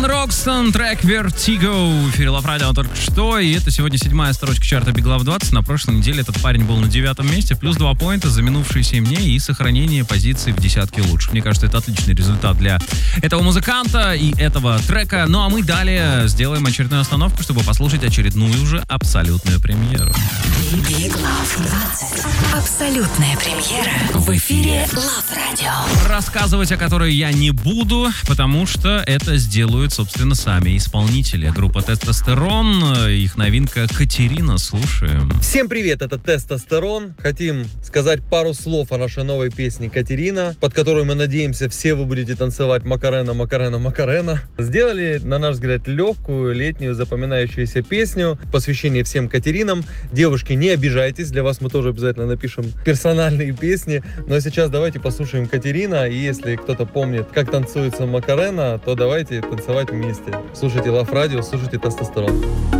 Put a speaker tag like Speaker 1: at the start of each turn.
Speaker 1: Рокстон, трек Vertigo. В эфире Love Radio только что. И это сегодня 7-я строчка чарта Big Love 20. На прошлой неделе этот парень был на 9-м месте. Плюс 2 поинта за минувшие 7 дней и сохранение позиции в десятке лучших. Мне кажется, это отличный результат для этого музыканта и этого трека. Ну а мы далее сделаем очередную остановку, чтобы послушать очередную уже абсолютную премьеру.
Speaker 2: Big Love 20. Абсолютная премьера в эфире Love Radio.
Speaker 1: Рассказывать о которой я не буду, потому что это сделают, собственно, сами исполнители. Группа «Тестостерон», их новинка «Катерина». Слушаем.
Speaker 3: Всем привет, это «Тестостерон». Хотим сказать пару слов о нашей новой песне «Катерина», под которую, мы надеемся, все вы будете танцевать «Макарена, Макарена, Макарена». Сделали, на наш взгляд, легкую, летнюю, запоминающуюся песню, посвящение всем Катеринам. Девушки, не обижайтесь, для вас мы тоже обязательно напишем персональные песни. Но сейчас давайте послушаем «Катерина», и если кто-то помнит, как танцуется «Макарена», то давайте танцевать вместе. Слушайте Love Radio, слушайте «Тестостерон».